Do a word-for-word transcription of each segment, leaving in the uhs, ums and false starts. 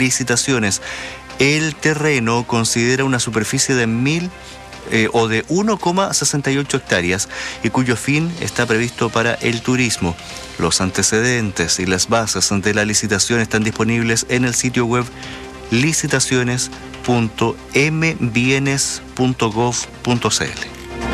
licitaciones. El terreno considera una superficie de mil eh, o de uno coma sesenta y ocho hectáreas y cuyo fin está previsto para el turismo. Los antecedentes y las bases de la licitación están disponibles en el sitio web licitaciones punto m bienes punto gov punto c l.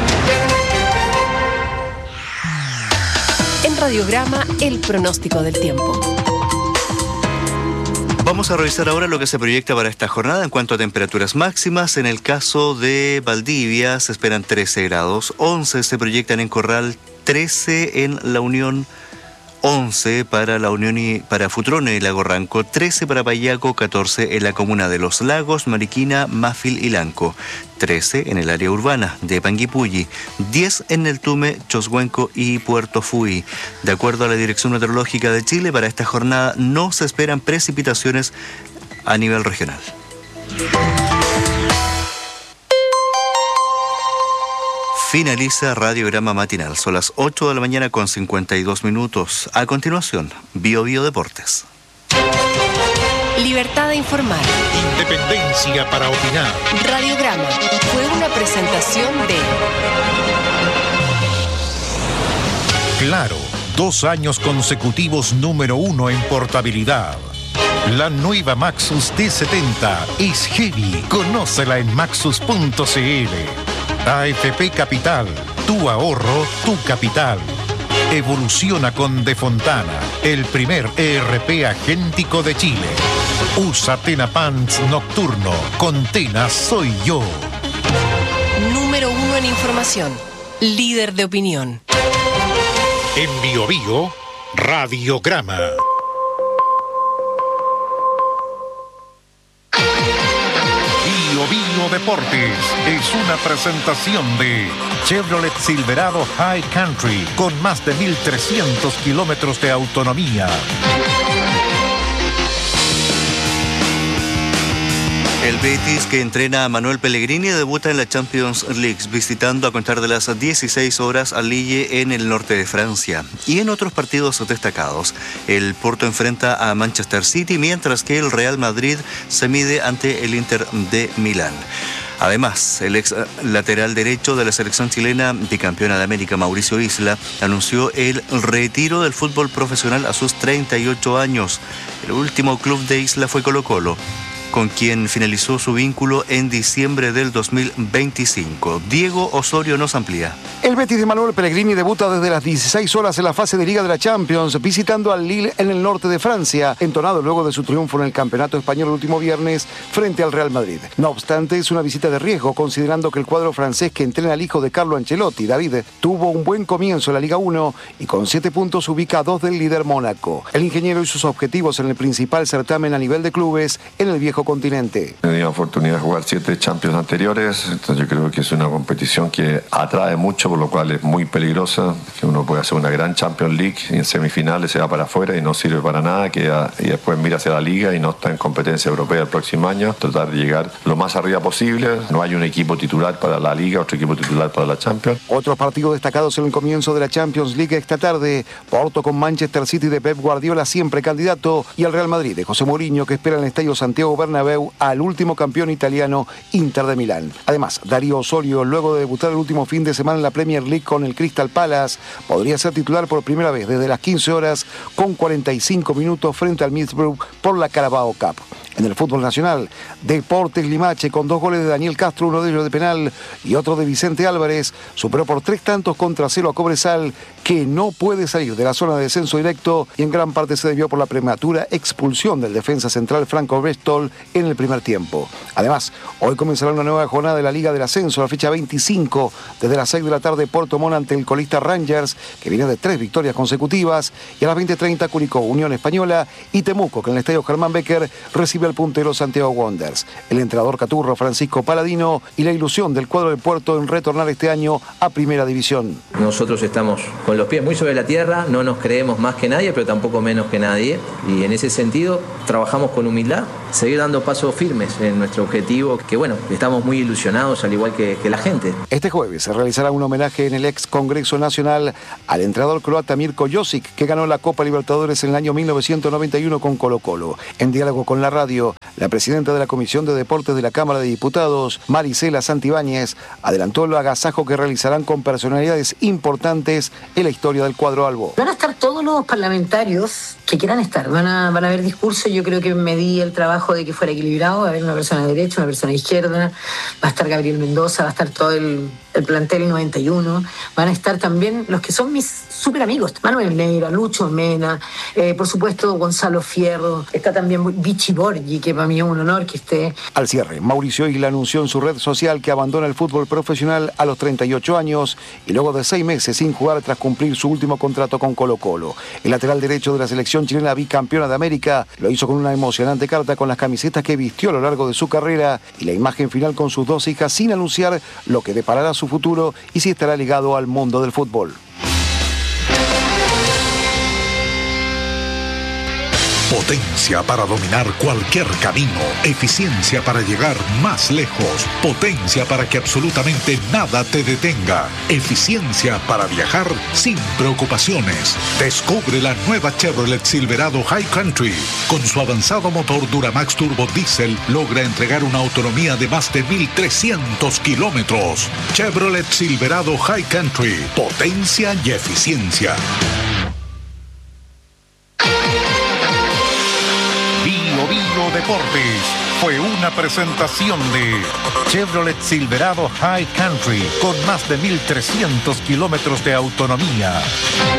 En Radiograma, el pronóstico del tiempo. Vamos a revisar ahora lo que se proyecta para esta jornada en cuanto a temperaturas máximas. En el caso de Valdivia se esperan trece grados, once se proyectan en Corral, trece en La Unión, once para la Unión y para Futrones y Lago Ranco, trece para Payaco, catorce en la comuna de Los Lagos, Mariquina, Mafil y Lanco, trece en el área urbana de Panguipulli, diez en el Tume, Choshuenco y Puerto Fui. De acuerdo a la Dirección Meteorológica de Chile, para esta jornada no se esperan precipitaciones a nivel regional. Finaliza Radiograma Matinal. Son las ocho de la mañana con cincuenta y dos minutos. A continuación, Bio Bio Deportes. Libertad de informar. Independencia para opinar. Radiograma fue una presentación de Claro, dos años consecutivos número uno en portabilidad. La nueva Maxus T setenta es heavy. Conócela en maxus punto c l. A F P Capital, tu ahorro, tu capital. Evoluciona con De Fontana, el primer E R P agéntico de Chile. Usa Tena Pants Nocturno, con Tena soy yo. Número uno en información, líder de opinión. En Bio Bio, Radiograma. Bio Bio Deportes es una presentación de Chevrolet Silverado High Country con más de mil trescientos kilómetros de autonomía. El Betis, que entrena a Manuel Pellegrini, debuta en la Champions League, visitando a contar de las dieciséis horas al Lille en el norte de Francia. Y en otros partidos destacados, el Porto enfrenta a Manchester City, mientras que el Real Madrid se mide ante el Inter de Milán. Además, el ex lateral derecho de la selección chilena, bicampeona de América, Mauricio Isla, anunció el retiro del fútbol profesional a sus treinta y ocho años. El último club de Isla fue Colo-Colo, con quien finalizó su vínculo en diciembre del dos mil veinticinco. Diego Osorio nos amplía. El Betis de Manuel Pellegrini debuta desde las dieciséis horas en la fase de Liga de la Champions, visitando al Lille en el norte de Francia, entonado luego de su triunfo en el Campeonato Español el último viernes frente al Real Madrid. No obstante, es una visita de riesgo, considerando que el cuadro francés que entrena al hijo de Carlo Ancelotti, David, tuvo un buen comienzo en la Liga uno y con siete puntos ubica a dos del líder Mónaco. El ingeniero y sus objetivos en el principal certamen a nivel de clubes en el viejo continente. He tenido la oportunidad de jugar siete Champions anteriores, entonces yo creo que es una competición que atrae mucho, por lo cual es muy peligrosa, que uno puede hacer una gran Champions League y en semifinales se va para afuera y no sirve para nada, queda, y después mira hacia la Liga y no está en competencia europea el próximo año, tratar de llegar lo más arriba posible. No hay un equipo titular para la Liga, otro equipo titular para la Champions. Otros partidos destacados en el comienzo de la Champions League esta tarde: Porto con Manchester City de Pep Guardiola, siempre candidato, y el Real Madrid de José Mourinho, que espera en el Estadio Santiago Bernabéu al último campeón italiano, Inter de Milán. Además, Darío Osorio, luego de debutar el último fin de semana en la Premier League con el Crystal Palace, podría ser titular por primera vez desde las quince horas con cuarenta y cinco minutos frente al Middlesbrough por la Carabao Cup. En el fútbol nacional, Deportes Limache, con dos goles de Daniel Castro, uno de ellos de penal y otro de Vicente Álvarez, superó por tres tantos contra cero a Cobresal, que no puede salir de la zona de descenso directo, y en gran parte se debió por la prematura expulsión del defensa central Franco Brestol en el primer tiempo. Además, hoy comenzará una nueva jornada de la Liga del Ascenso, la fecha veinticinco, desde las seis de la tarde, Puerto Montt ante el colista Rangers, que viene de tres victorias consecutivas, y a las veinte treinta Curicó, Unión Española, y Temuco, que en el estadio Germán Becker recibe al puntero Santiago Wanderers. El entrenador caturro Francisco Paladino y la ilusión del cuadro del Puerto en retornar este año a Primera División. Nosotros estamos con los pies muy sobre la tierra, no nos creemos más que nadie, pero tampoco menos que nadie, y en ese sentido trabajamos con humildad, seguir dando dando pasos firmes en nuestro objetivo, que bueno, estamos muy ilusionados al igual que, que la gente. Este jueves se realizará un homenaje en el ex Congreso Nacional al entrenador croata Mirko Josic, que ganó la Copa Libertadores en el año mil novecientos noventa y uno con Colo-Colo. En diálogo con la radio, la presidenta de la Comisión de Deportes de la Cámara de Diputados, Marisela Santibáñez, adelantó el agasajo que realizarán con personalidades importantes en la historia del cuadro albo. Van a estar todos los parlamentarios que quieran estar, van a, van a haber discursos. Yo creo que me di el trabajo de que fuera equilibrado, va a haber una persona de derecha, una persona de izquierda, va a estar Gabriel Mendoza, va a estar todo el, el plantel noventa y uno, van a estar también los que son mis súper amigos, Manuel Neira, Lucho Mena, eh, por supuesto Gonzalo Fierro, está también Vichy Borgi, que para mí es un honor que esté. Al cierre, Mauricio Isla anunció en su red social que abandona el fútbol profesional a los treinta y ocho años y luego de seis meses sin jugar tras cumplir su último contrato con Colo-Colo. El lateral derecho de la selección chilena bicampeona de América lo hizo con una emocionante carta con las camisetas que vistió a lo largo de su carrera y la imagen final con sus dos hijas, sin anunciar lo que deparará su futuro y si estará ligado al mundo del fútbol. Potencia para dominar cualquier camino, eficiencia para llegar más lejos, potencia para que absolutamente nada te detenga, eficiencia para viajar sin preocupaciones. Descubre la nueva Chevrolet Silverado High Country. Con su avanzado motor Duramax Turbo Diesel logra entregar una autonomía de más de mil trescientos kilómetros. Chevrolet Silverado High Country, potencia y eficiencia. Bio Deportes fue una presentación de Chevrolet Silverado High Country con más de mil trescientos kilómetros de autonomía.